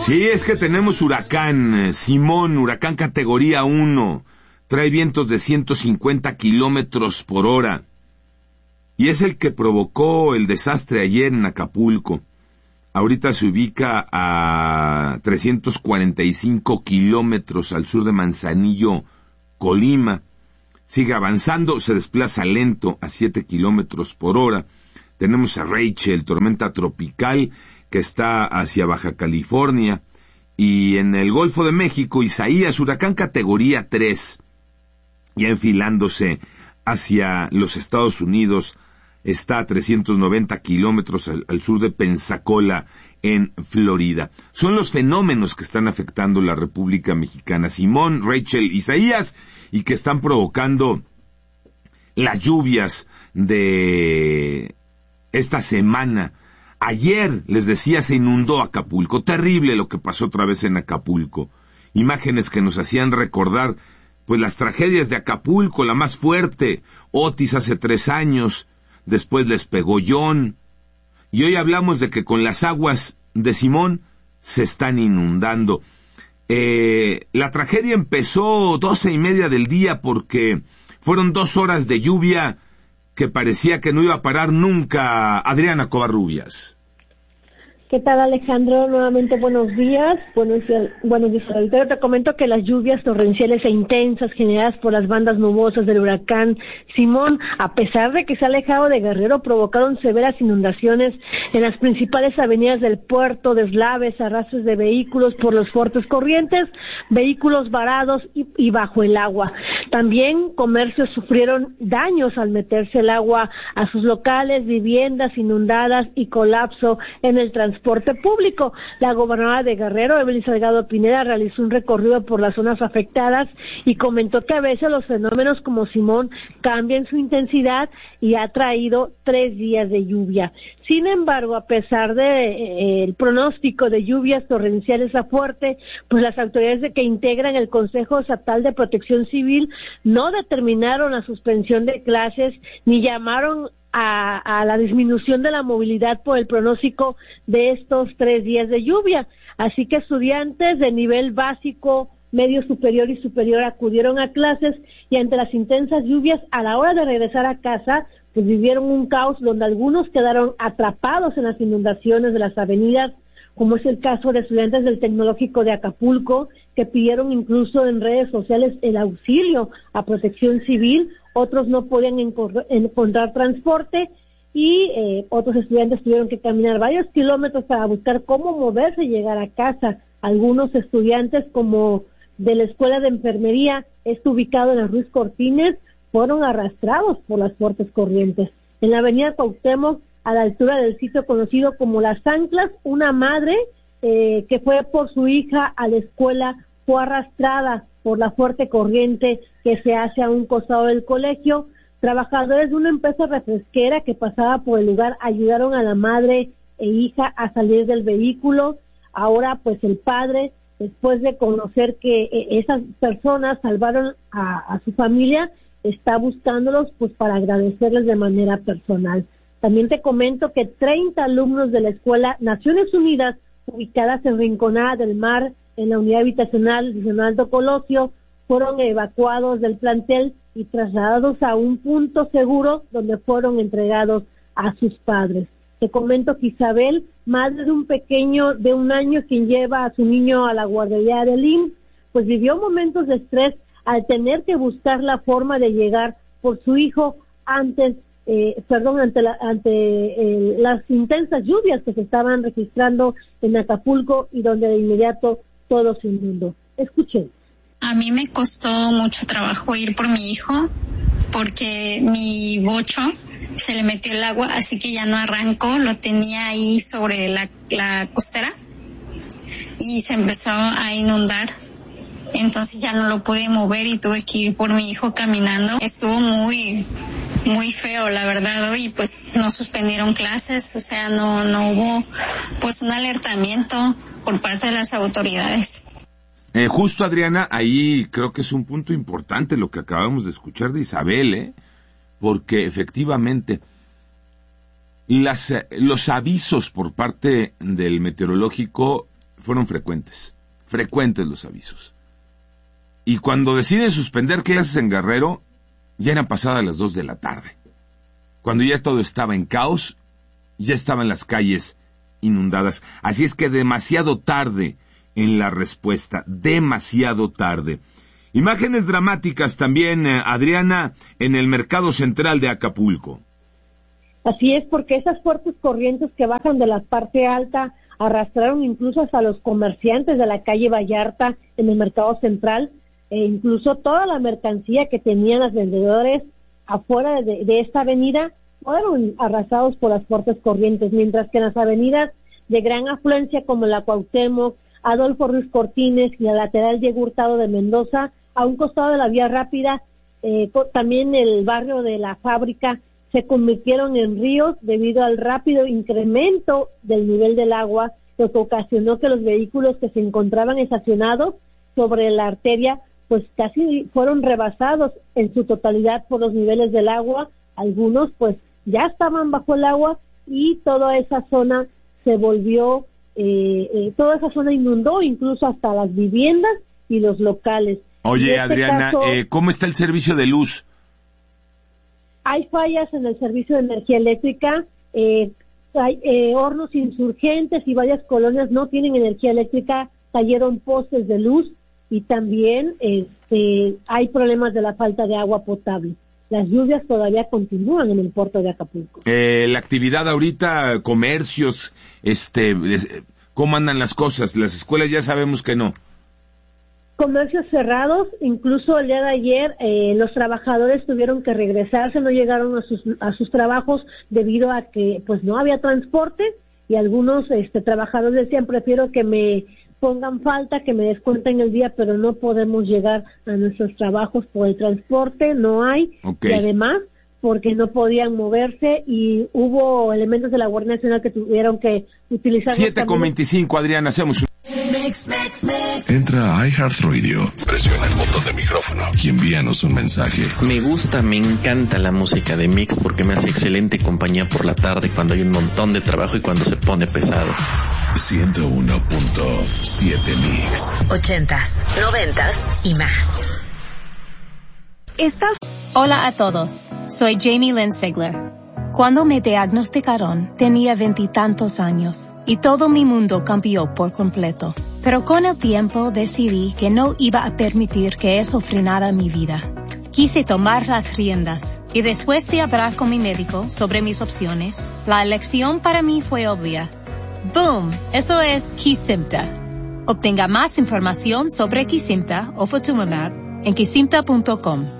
Sí, es que tenemos huracán Simón, huracán categoría 1, trae vientos de 150 kilómetros por hora, y es el que provocó el desastre ayer en Acapulco. Ahorita se ubica a 345 kilómetros al sur de Manzanillo, Colima. Sigue avanzando, se desplaza lento a 7 kilómetros por hora. Tenemos a Rachel, tormenta tropical, que está hacia Baja California. Y en el Golfo de México, Isaías, huracán categoría 3, ya enfilándose hacia los Estados Unidos, está a 390 kilómetros al sur de Pensacola, en Florida. Son los fenómenos que están afectando la República Mexicana. Simón, Rachel, Isaías, y que están provocando las lluvias de esta semana. Ayer, les decía, se inundó Acapulco. Terrible lo que pasó otra vez en Acapulco. Imágenes que nos hacían recordar, pues, las tragedias de Acapulco, la más fuerte, Otis hace 3 años, después les pegó John, y hoy hablamos de que con las aguas de Simón se están inundando. La tragedia empezó 12:30 del día porque fueron 2 horas de lluvia que parecía que no iba a parar nunca. Adriana Covarrubias. ¿Qué tal, Alejandro? Nuevamente buenos días. Buenos días, auditorio. Te comento que las lluvias torrenciales e intensas generadas por las bandas nubosas del huracán Simón, a pesar de que se ha alejado de Guerrero, provocaron severas inundaciones en las principales avenidas del puerto, deslaves, arrastres de vehículos por los fuertes corrientes, vehículos varados y bajo el agua. También comercios sufrieron daños al meterse el agua a sus locales, viviendas inundadas y colapso en el transporte público. La gobernadora de Guerrero, Evelyn Salgado Pineda, realizó un recorrido por las zonas afectadas y comentó que a veces los fenómenos como Simón cambian su intensidad y ha traído 3 días de lluvia. Sin embargo, a pesar de el pronóstico de lluvias torrenciales a fuerte, pues las autoridades que integran el Consejo Estatal de Protección Civil no determinaron la suspensión de clases ni llamaron a la disminución de la movilidad por el pronóstico de estos 3 días de lluvia. Así que estudiantes de nivel básico, medio superior y superior acudieron a clases y ante las intensas lluvias, a la hora de regresar a casa, pues vivieron un caos donde algunos quedaron atrapados en las inundaciones de las avenidas, como es el caso de estudiantes del Tecnológico de Acapulco, que pidieron incluso en redes sociales el auxilio a Protección Civil. Otros no podían encontrar transporte y otros estudiantes tuvieron que caminar varios kilómetros para buscar cómo moverse y llegar a casa. Algunos estudiantes, como de la Escuela de Enfermería, ubicado en la Ruiz Cortines, fueron arrastrados por las fuertes corrientes. En la avenida Cuauhtémoc, a la altura del sitio conocido como Las Anclas, una madre que fue por su hija a la escuela fue arrastrada por la fuerte corriente que se hace a un costado del colegio. Trabajadores de una empresa refresquera que pasaba por el lugar ayudaron a la madre e hija a salir del vehículo. Ahora, pues el padre, después de conocer que esas personas salvaron a su familia, está buscándolos pues para agradecerles de manera personal. También te comento que 30 alumnos de la Escuela Naciones Unidas, ubicadas en Rinconada del Mar, en la unidad habitacional Leonardo Colosio, fueron evacuados del plantel y trasladados a un punto seguro donde fueron entregados a sus padres. Te comento que Isabel, madre de un pequeño de 1 año quien lleva a su niño a la guardería del IMSS, pues vivió momentos de estrés al tener que buscar la forma de llegar por su hijo ante las intensas lluvias que se estaban registrando en Acapulco y donde de inmediato todo se inundó. Escuchen. A mí me costó mucho trabajo ir por mi hijo porque mi bocho se le metió el agua, así que ya no arrancó, lo tenía ahí sobre la costera y se empezó a inundar. Entonces ya no lo pude mover y tuve que ir por mi hijo caminando. Estuvo muy feo, la verdad, y pues no suspendieron clases, o sea, no hubo pues un alertamiento por parte de las autoridades. Justo, Adriana, ahí creo que es un punto importante lo que acabamos de escuchar de Isabel, porque efectivamente los avisos por parte del meteorológico fueron frecuentes los avisos. Y cuando deciden suspender clases en Guerrero, ya eran pasadas las 2 de la tarde. Cuando ya todo estaba en caos, ya estaban las calles inundadas. Así es que demasiado tarde en la respuesta, demasiado tarde. Imágenes dramáticas también, Adriana, en el mercado central de Acapulco. Así es, porque esas fuertes corrientes que bajan de la parte alta arrastraron incluso hasta los comerciantes de la calle Vallarta en el mercado central, e incluso toda la mercancía que tenían los vendedores afuera de esta avenida fueron arrasados por las fuertes corrientes, mientras que en las avenidas de gran afluencia como la Cuauhtémoc, Adolfo Ruiz Cortines y la lateral Diego Hurtado de Mendoza, a un costado de la vía rápida, también el barrio de la Fábrica, se convirtieron en ríos debido al rápido incremento del nivel del agua, lo que ocasionó que los vehículos que se encontraban estacionados sobre la arteria pues casi fueron rebasados en su totalidad por los niveles del agua. Algunos pues ya estaban bajo el agua y toda esa zona se volvió, toda esa zona inundó incluso hasta las viviendas y los locales. Oye, Adriana, ¿cómo está el servicio de luz? Hay fallas en el servicio de energía eléctrica, hay Hornos Insurgentes y varias colonias no tienen energía eléctrica, cayeron postes de luz y también hay problemas de la falta de agua potable. Las lluvias todavía continúan en el puerto de Acapulco. La actividad ahorita, comercios, ¿cómo andan las cosas? Las escuelas ya sabemos que no. Comercios cerrados, incluso el día de ayer los trabajadores tuvieron que regresarse, no llegaron a sus trabajos debido a que pues no había transporte y algunos trabajadores decían prefiero que me pongan falta, que me descuenten el día, pero no podemos llegar a nuestros trabajos por el transporte, no hay, okay. Y además porque no podían moverse y hubo elementos de la Guardia Nacional que tuvieron que utilizar... 7:25, Adrián, hacemos un... Entra a iHeartRadio, presiona el botón de micrófono y envíanos un mensaje. Me encanta la música de Mix porque me hace excelente compañía por la tarde cuando hay un montón de trabajo y cuando se pone pesado. 101.7 Mix. 80s, 90s y más. Hola a todos, soy Jamie Lynn Sigler. Cuando me diagnosticaron, tenía 20 y tantos años y todo mi mundo cambió por completo. Pero con el tiempo decidí que no iba a permitir que eso frenara mi vida. Quise tomar las riendas y después de hablar con mi médico sobre mis opciones, la elección para mí fue obvia. ¡Boom! Eso es Kesimpta. Obtenga más información sobre Kesimpta o Ofatumumab en kesimpta.com.